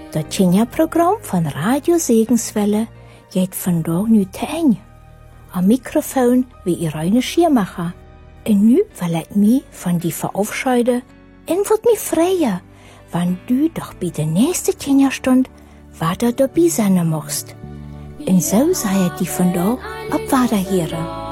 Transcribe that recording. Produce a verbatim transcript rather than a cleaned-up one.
Das Kinderprogramm von Radio Segenswelle geht von da nu te ein. Am Mikrofon wie Irene Schiermacher. Und nu will ich mich von die verabscheiden und wird mich freuen, wenn du doch bei der nächsten Kinderstunde weiter dabei sein machst. Und so sei die von da ab weiter hören.